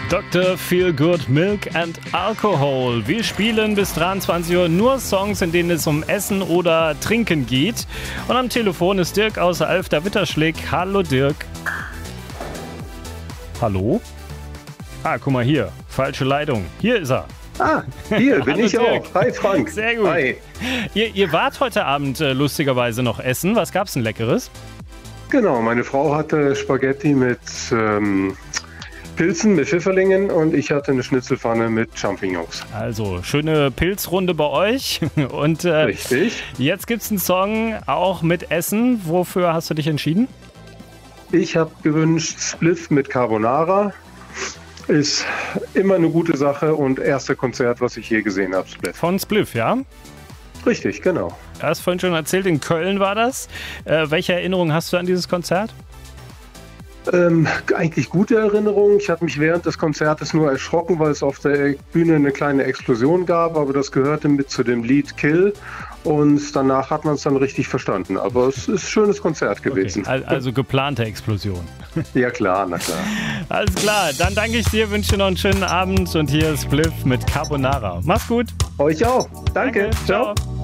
Dr. Feelgood, Milk and Alcohol. Wir spielen bis 23 Uhr nur Songs, in denen es um Essen oder Trinken geht. Und am Telefon ist Dirk aus Alfter-Witterschlick. Hallo Dirk. Hallo? Ah, guck mal hier. Falsche Leitung. Hier ist er. Ah, hier bin ich Dirk. auch. Hi Frank. Sehr gut. Hi. Ihr wart heute Abend lustigerweise noch essen. Was gab's denn Leckeres? Genau, meine Frau hatte Spaghetti mit Pilzen, mit Pfifferlingen und ich hatte eine Schnitzelpfanne mit Champignons. Also, schöne Pilzrunde bei euch. Und Richtig. jetzt gibt's einen Song auch mit Essen. Wofür hast du dich entschieden? Ich habe gewünscht Spliff mit Carbonara. Ist immer eine gute Sache und erste Konzert, was ich je gesehen habe, Spliff. Von Spliff, ja? Richtig, genau. Du hast vorhin schon erzählt, in Köln war das. Welche Erinnerung hast du an dieses Konzert? Eigentlich gute Erinnerungen. Ich habe mich während des Konzertes nur erschrocken, weil es auf der Bühne eine kleine Explosion gab, aber das gehörte mit zu dem Lied Kill und danach hat man es dann richtig verstanden. Aber es ist ein schönes Konzert gewesen. Okay, also geplante Explosion. Ja klar, na klar. Alles klar, dann danke ich dir, wünsche dir noch einen schönen Abend und hier ist Spliff mit Carbonara. Mach's gut. Euch auch. Danke. Ciao.